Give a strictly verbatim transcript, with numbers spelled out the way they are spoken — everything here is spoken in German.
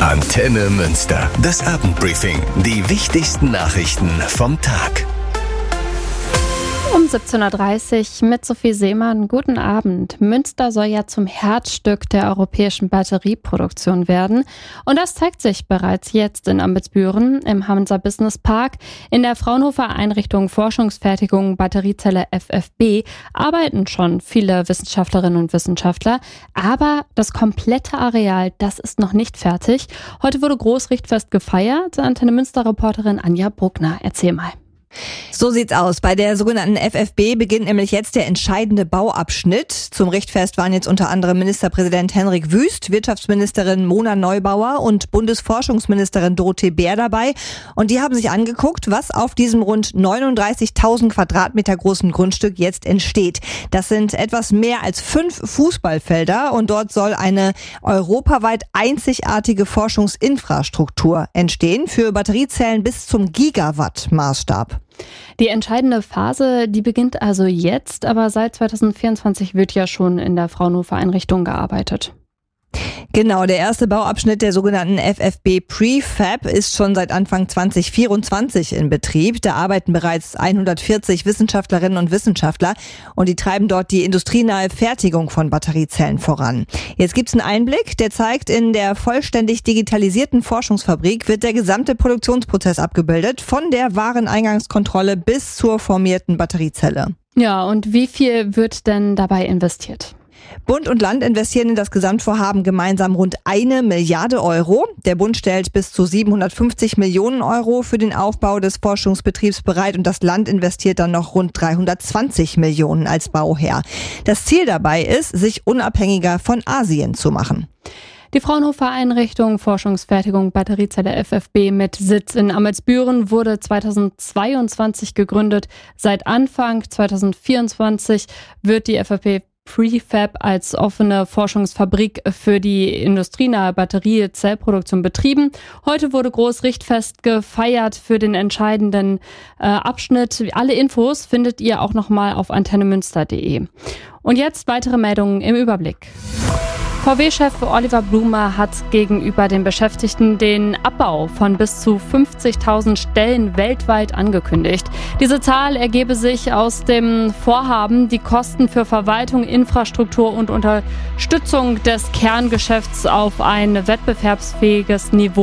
Antenne Münster. Das Abendbriefing. Die wichtigsten Nachrichten vom Tag. Um siebzehn Uhr dreißig mit Sophie Seemann. Guten Abend. Münster soll ja zum Herzstück der europäischen Batterieproduktion werden. Und das zeigt sich bereits jetzt in Ambitsbüren im Hansa Business Park. In der Fraunhofer Einrichtung Forschungsfertigung Batteriezelle F F B arbeiten schon viele Wissenschaftlerinnen und Wissenschaftler. Aber das komplette Areal, das ist noch nicht fertig. Heute wurde Großrichtfest gefeiert. Antenne Münster-Reporterin Anja Bruckner. Erzähl mal. So sieht's aus. Bei der sogenannten F F B beginnt nämlich jetzt der entscheidende Bauabschnitt. Zum Richtfest waren jetzt unter anderem Ministerpräsident Henrik Wüst, Wirtschaftsministerin Mona Neubauer und Bundesforschungsministerin Dorothee Bär dabei. Und die haben sich angeguckt, was auf diesem rund neununddreißigtausend Quadratmeter großen Grundstück jetzt entsteht. Das sind etwas mehr als fünf Fußballfelder und dort soll eine europaweit einzigartige Forschungsinfrastruktur entstehen für Batteriezellen bis zum Gigawatt-Maßstab. Die entscheidende Phase, die beginnt also jetzt, aber seit zweitausendvierundzwanzig wird ja schon in der Fraunhofer Einrichtung gearbeitet. Genau, der erste Bauabschnitt der sogenannten F F B Prefab ist schon seit Anfang zwanzig vierundzwanzig in Betrieb. Da arbeiten bereits hundertvierzig Wissenschaftlerinnen und Wissenschaftler und die treiben dort die industrienahe Fertigung von Batteriezellen voran. Jetzt gibt's einen Einblick, der zeigt, in der vollständig digitalisierten Forschungsfabrik wird der gesamte Produktionsprozess abgebildet, von der Wareneingangskontrolle bis zur formierten Batteriezelle. Ja, und wie viel wird denn dabei investiert? Bund und Land investieren in das Gesamtvorhaben gemeinsam rund eine Milliarde Euro. Der Bund stellt bis zu siebenhundertfünfzig Millionen Euro für den Aufbau des Forschungsbetriebs bereit und das Land investiert dann noch rund dreihundertzwanzig Millionen als Bauherr. Das Ziel dabei ist, sich unabhängiger von Asien zu machen. Die Fraunhofer Einrichtung Forschungsfertigung Batteriezelle F F B mit Sitz in Ambitsbüren wurde zweitausendzweiundzwanzig gegründet. Seit Anfang zweitausendvierundzwanzig wird die F F B Prefab als offene Forschungsfabrik für die industrienahe Batteriezellproduktion betrieben. Heute wurde Großrichtfest gefeiert für den entscheidenden äh, Abschnitt. Alle Infos findet ihr auch nochmal auf antenne münster punkt de. Und jetzt weitere Meldungen im Überblick. V W-Chef Oliver Blume hat gegenüber den Beschäftigten den Abbau von bis zu fünfzigtausend Stellen weltweit angekündigt. Diese Zahl ergebe sich aus dem Vorhaben, die Kosten für Verwaltung, Infrastruktur und Unterstützung des Kerngeschäfts auf ein wettbewerbsfähiges Niveau